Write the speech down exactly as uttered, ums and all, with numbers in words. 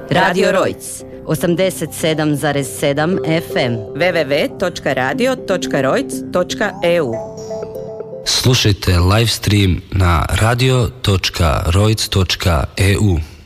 Radio Rojc, osamdeset sedam zarez sedam F M, w w w točka radio točka rojc točka e u. Slušajte live stream na radio točka rojc točka e u.